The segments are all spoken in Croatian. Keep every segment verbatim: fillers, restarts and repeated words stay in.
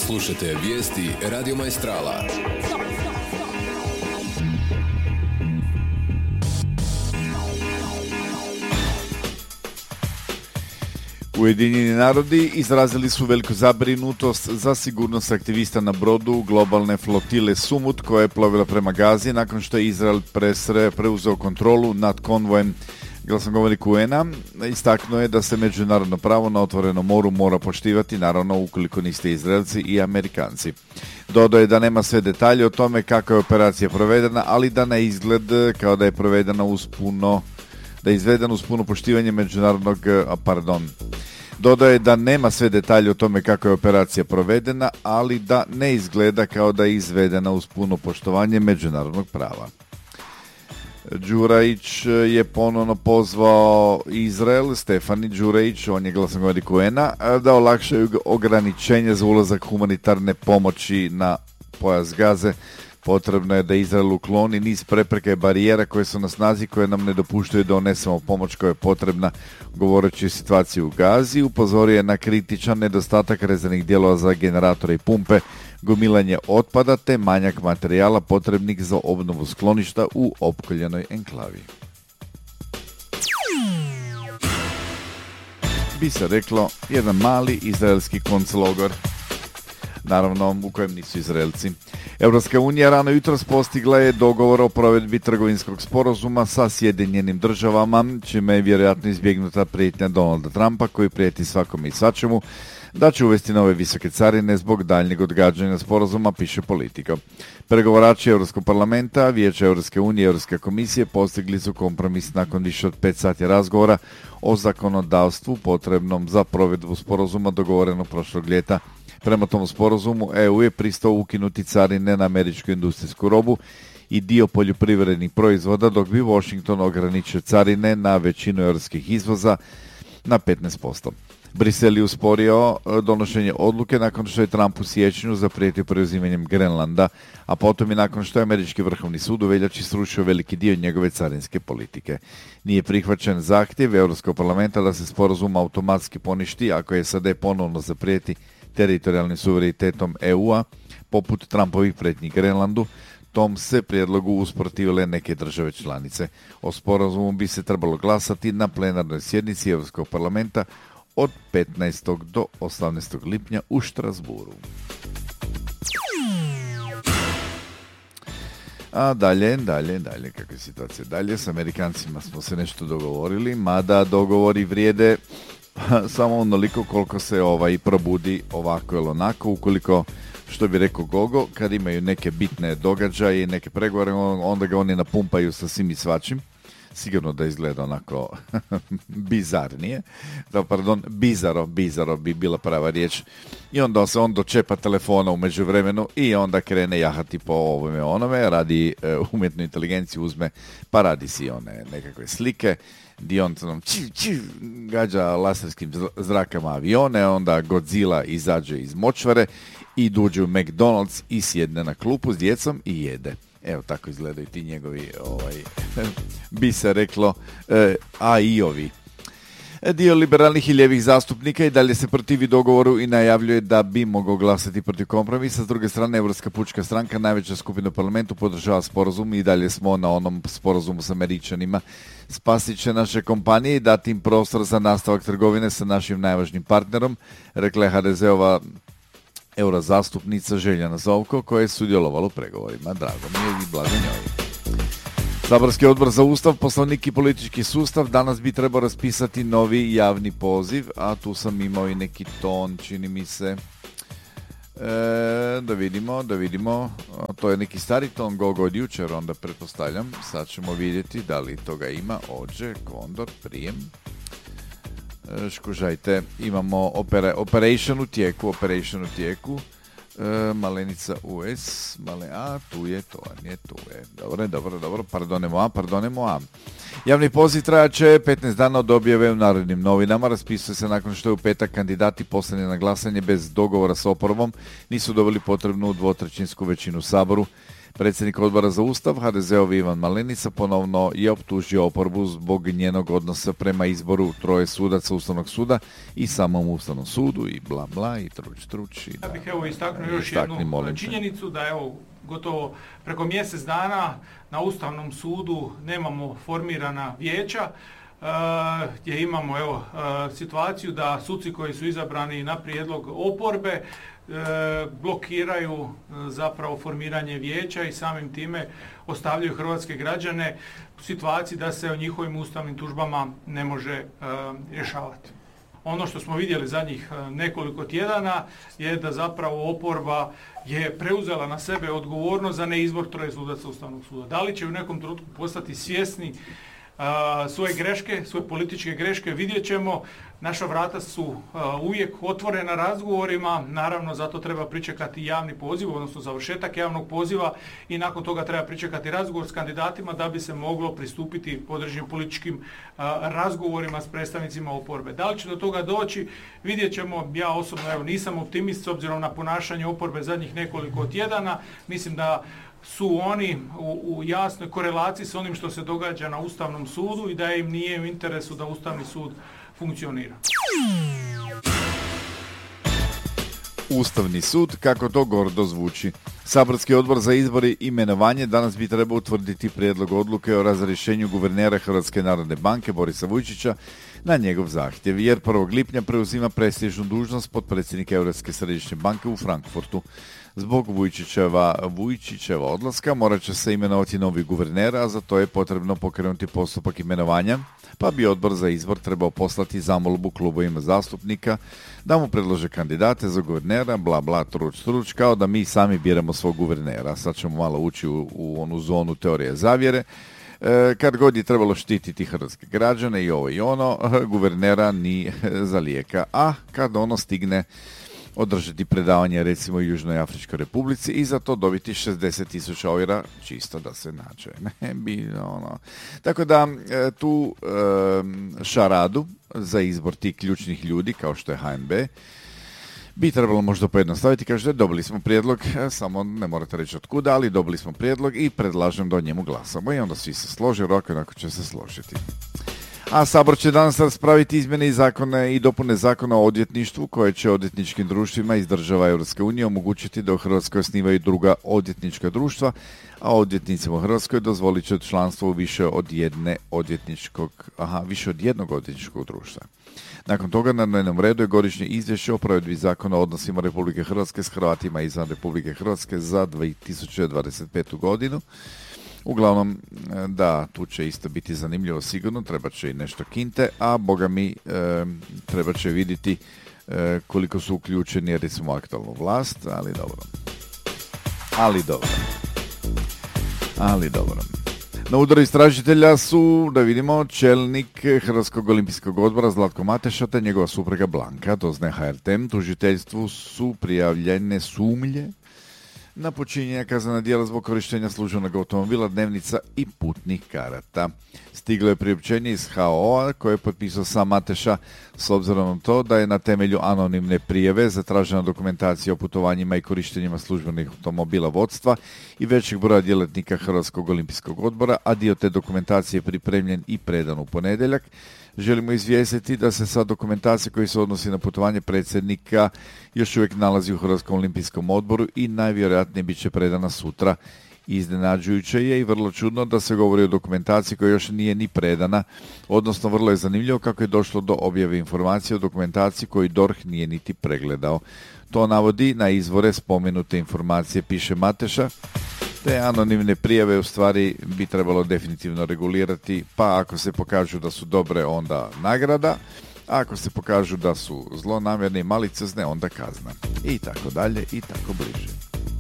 Slušajte vijesti Radio Maestrala. Ujedinjeni narodi izrazili su veliku zabrinutost za sigurnost aktivista na brodu globalne flotile Sumut koja je plovila prema Gazi nakon što je Izrael presre preuzeo kontrolu nad konvojem. Glasnogovornik U N-a istaknuo je da se međunarodno pravo na otvorenom moru mora poštivati, naravno ukoliko niste Izraelci i Amerikanci. Dodao je da nema sve detalje o tome kako je operacija provedena, ali da na izgled kao da je provedena uz puno da je izvedena uz puno poštivanje međunarodnog, a, pardon, dodao je da nema sve detalje o tome kako je operacija provedena, ali da ne izgleda kao da je izvedena uz puno poštovanje međunarodnog prava. Đurajić je ponovno pozvao Izrael, Stefani Đurajić, on je glasnogovornik U N-a, da olakšaju ograničenje za ulazak humanitarne pomoći na pojas Gaze. Potrebno je da Izrael ukloni niz prepreka i barijera koje su na snazi, koje nam ne dopuštaju da donesemo pomoć koja je potrebna. Govoreći o situaciji u Gazi, upozorio je na kritičan nedostatak rezervnih dijelova za generatore i pumpe, gomilanje otpada te manjak materijala potrebnih za obnovu skloništa u opkoljenoj enklavi. Bi se reklo, jedan mali izraelski konclogor, naravno u kojem nisu Izraelci. Europska unija rano jutros postigla je dogovor o provedbi trgovinskog sporazuma sa Sjedinjenim državama, čime je vjerojatno izbjegnuta prijetnja Donalda Trumpa koji prijeti svakome i svačemu da će uvesti nove visoke carine zbog daljnjeg odgađanja sporazuma, piše Politika. Pregovarači Europskog parlamenta, Vijeća Europske unije i Europske komisije postigli su kompromis nakon više od pet sati razgovora o zakonodavstvu potrebnom za provedbu sporazuma dogovorenog prošlog ljeta. Prema tom sporazumu E U je pristao ukinuti carine na američku industrijsku robu i dio poljoprivrednih proizvoda, dok bi Washington ograničio carine na većinu europskih izvoza na petnaest posto. Brisel je usporio donošenje odluke nakon što je Trump u siječnju zaprijetio preuzimanjem Grenlanda, a potom i nakon što je američki vrhovni sud u veljači srušio veliki dio njegove carinske politike. Nije prihvaćen zahtjev Europskog parlamenta da se sporazum automatski poništi ako je S A D ponovno zaprijeti teritorijalnim suverenitetom E U-a, poput Trumpovih prijetnji Grenlandu. Tom se prijedlogu usprotivile neke države članice. O sporazumu bi se trebalo glasati na plenarnoj sjednici Europskog parlamenta od petnaestog do osamnaestog lipnja u Štrasburu. A dalje, dalje, dalje, kakva je situacija dalje? S Amerikancima smo se nešto dogovorili, mada dogovori vrijede samo onoliko koliko se ovaj probudi ovako ili onako. Ukoliko, što bi rekao Gogo, kad imaju neke bitne događaje i neke pregovore, onda ga oni napumpaju sa svim i svačim. Sigurno da izgleda onako bizarnije. Da, pardon, bizaro, bizaro bi bila prava riječ. I onda se on dočepa telefona u međuvremenu i onda krene jahati po ovome onome, radi uh, umjetnu inteligenciju, uzme pa radi si one nekakve slike, di on čiv, čiv, gađa laserskim zrakama avione, onda Godzilla izađe iz močvare i dođe u McDonald's i sjedne na klupu s djecom i jede. Evo, tako izgledaju ti njegovi, ovaj, bi se reklo, eh, A I-ovi. Dio liberalnih i lijevih zastupnika i dalje se protivi dogovoru i najavljuje da bi mogao glasati protiv kompromisa. S druge strane, Europska pučka stranka, najveća skupina u parlamentu, podržava sporazum i dalje smo na onom sporazumu s Američanima. Spasit će naše kompanije i dati im prostor za nastavak trgovine sa našim najvažnijim partnerom, rekla je H D Z-ova eurozastupnica Željana Zovko, koja je sudjelovala u pregovorima. Drago mi je i blago njoj. Saborski odbor za Ustav, Poslovnik i politički sustav danas bi trebao raspisati novi javni poziv, a tu sam imao i neki ton, čini mi se. E, da vidimo, da vidimo. To je neki stari ton Gogo od jučer, onda pretpostavljam. Sad ćemo vidjeti da li toga ima. Ođe, Kondor, prijem. Škužajte, imamo opera, operation u tijeku, operation u tijeku, e, Malenica U S, male, a tu je, to je, tu je, dobro, dobro, dobro, pardonemo a, pardonemo a. Javni poziv trajaće petnaest dana od objave u Narodnim novinama, raspisuje se nakon što je u petak kandidati poslani na glasanje bez dogovora s oporbom, nisu dobili potrebnu dvotrećinsku većinu u Saboru. Predsjednik odbora za Ustav, ha de ze-ovi Ivan Malenica, ponovno je optužio oporbu zbog njenog odnosa prema izboru troje sudaca Ustavnog suda i samom Ustavnom sudu i bla bla i truć truć. I, ja bih evo istaknuo još istakni, jednu činjenicu da evo gotovo preko mjesec dana na Ustavnom sudu nemamo formirana vijeća, Uh, gdje imamo evo, uh, situaciju da suci koji su izabrani na prijedlog oporbe uh, blokiraju uh, zapravo formiranje vijeća i samim time ostavljaju hrvatske građane u situaciji da se o njihovim ustavnim tužbama ne može uh, rješavati. Ono što smo vidjeli zadnjih uh, nekoliko tjedana je da zapravo oporba je preuzela na sebe odgovornost za neizbor troje sudaca Ustavnog suda. Da li će u nekom trenutku postati svjesni Uh, svoje greške, svoje političke greške, vidjet ćemo. Naša vrata su uh, uvijek otvorena razgovorima, naravno zato treba pričekati javni poziv, odnosno završetak javnog poziva i nakon toga treba pričekati razgovor s kandidatima da bi se moglo pristupiti određenim političkim uh, razgovorima s predstavnicima oporbe. Da li će do toga doći, vidjet ćemo. Ja osobno evo, nisam optimist s obzirom na ponašanje oporbe zadnjih nekoliko tjedana. Mislim da su oni u, u jasnoj korelaciji s onim što se događa na Ustavnom sudu i da im nije u interesu da Ustavni sud funkcionira. Ustavni sud, kako to gordo zvuči. Saborski odbor za izbor i imenovanje danas bi trebao utvrditi prijedlog odluke o razrješenju guvernera Hrvatske narodne banke Borisa Vujčića na njegov zahtjev, jer prvog lipnja preuzima prestižnu dužnost potpredsjednika Europske središnje banke u Frankfurtu. Zbog Vujčićeva, Vujčićeva odlaska morat će se imenovati novi guverner, a za to je potrebno pokrenuti postupak imenovanja, pa bi odbor za izbor trebao poslati zamolbu klubovima zastupnika da mu predlože kandidate za guvernera, bla bla, truč truč, kao da mi sami biramo svog guvernera. Sad ćemo malo ući u, u onu zonu teorije zavjere. E, kad god je trebalo štititi hrvatske građane i ovo i ono, guvernera ni zalijeka, a kad ono stigne održati predavanje recimo u Južnoj Afričkoj Republici i za to dobiti šezdeset tisuća eura čisto da se nađe. Ne bi, ono. Tako da tu e, šaradu za izbor tih ključnih ljudi kao što je ha en be bi trebalo možda pojednostaviti. Kažete, dobili smo prijedlog, samo ne morate reći od kuda, ali dobili smo prijedlog i predlažem da o njemu glasamo. I onda svi se slože, rok onako će se složiti. A Sabor će danas raspraviti izmjene i zakone i dopune zakona o odvjetništvu koje će odvjetničkim društvima iz država Europske unije omogućiti da u Hrvatskoj osnivaju druga odvjetnička društva, a odvjetnicima u Hrvatskoj dozvolit će članstvo u više od jedne odvjetničkog, aha, više od jednog odvjetničkog društva. Nakon toga na dnevnom redu je godišnje izvješće o provedbi zakona o odnosima Republike Hrvatske s Hrvatima izvan Republike Hrvatske za dvije tisuće dvadeset petu godinu. Uglavnom, da, tu će isto biti zanimljivo sigurno, treba će i nešto kinte, a boga mi e, treba će vidjeti e, koliko su uključeni recimo aktualnu vlast, ali dobro. Ali dobro. Ali dobro. Na udaru istražitelja su, da vidimo, čelnik Hrvatskog olimpijskog odbora Zlatko Mateša te njegova supruga Blanka, doznaje ha er te. Tužiteljstvu su prijavljene sumnje na počinjenje kaznena djela zbog korištenja službenog automobila, dnevnica i putnih karata. Stiglo je priopćenje iz ha o a koje je potpisao sam Mateša s obzirom na to da je na temelju anonimne prijave zatražena dokumentacija o putovanjima i korištenjima službenih automobila vodstva i većeg broja djelatnika Hrvatskog olimpijskog odbora, a dio te dokumentacije je pripremljen i predan u ponedjeljak. Želimo izvijestiti da se sva dokumentacija koja se odnosi na putovanje predsjednika još uvijek nalazi u Hrvatskom olimpijskom odboru i najvjerojatnije bit će predana sutra. Iznenađujuće je i vrlo čudno da se govori o dokumentaciji koja još nije ni predana, odnosno vrlo je zanimljivo kako je došlo do objave informacije o dokumentaciji koju D O R H nije niti pregledao. To navodi na izvore spomenute informacije, piše Mateša. Te anonimne prijave u stvari bi trebalo definitivno regulirati, pa ako se pokažu da su dobre, onda nagrada, a ako se pokažu da su zlonamjerne i maliciozne, onda kazna. I tako dalje, i tako bliže.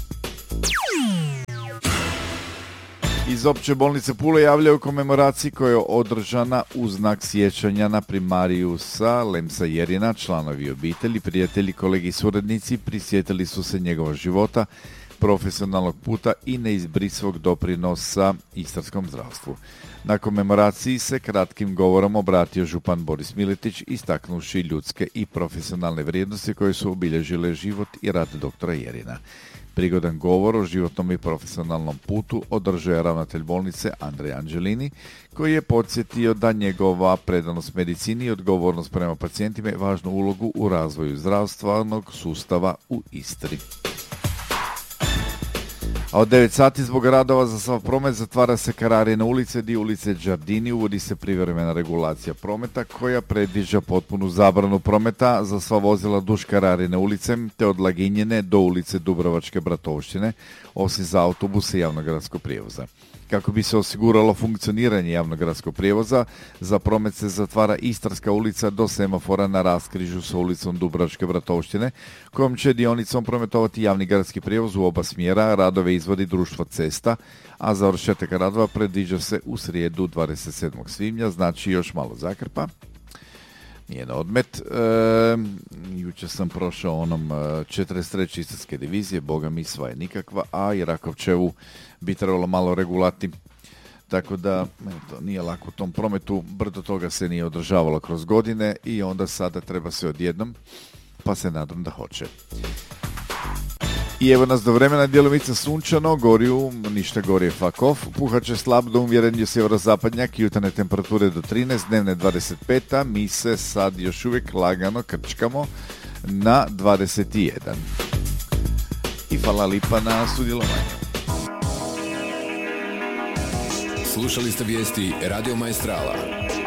Iz Opće bolnice Pule javljaju o komemoraciji koja je održana u znak sjećanja na primarijusa Lemsa Jerina. Članovi obitelji, prijatelji, kolegi i suradnici prisjetili su se njegova života profesionalnog puta i neizbrisivog doprinosa istarskom zdravstvu. Na komemoraciji se kratkim govorom obratio župan Boris Miletić, istaknuši ljudske i profesionalne vrijednosti koje su obilježile život i rad doktora Jerina. Prigodan govor o životnom i profesionalnom putu održao je ravnatelj bolnice Andrej Anđelini, koji je podsjetio da njegova predanost medicini i odgovornost prema pacijentima je važnu ulogu u razvoju zdravstvenog sustava u Istri. A od devet sati zbog radova za sav promet zatvara se Kararina ulice, dio ulice Đardini, uvodi se privremena regulacija prometa koja predviđa potpunu zabranu prometa za sva vozila duž Kararine ulice te od Laginjene do ulice Dubrovačke Bratovštine, osim za autobuse i javnogradskog prijevoza. Kako bi se osiguralo funkcioniranje javnogradskog prijevoza, za promet se zatvara Istarska ulica do semafora na raskrižju sa ulicom Dubrovačke Bratovštine, kojom će dionicom prometovati javni gradski prijevoz u oba smjera. Radove izvodi društvo Cesta, a završetak radova predviđa se u srijedu dvadeset sedmog svibnja, znači još malo zakrpa. Nije na odmet. E, jučer sam prošao onom četrdeset treće istarske divizije, boga mi sva je nikakva, a i Rakovčevu bi trebalo malo regulati. Tako da, eto, nije lako u tom prometu, brdo toga se nije održavalo kroz godine i onda sada treba se odjednom, pa se nadam da hoće. I evo nas do vremena, djelomice sunčano, goriju, ništa gorije fuck off, puhat će slab do umjeren sjeverozapadnjak, jutarnje temperature do trinaest, dnevne dvadeset pet, a mi se sad još uvijek lagano krčkamo na dvadeset jedan. I hvala lipa na sudjelovanju. Slušali ste vijesti Radio Maestrala.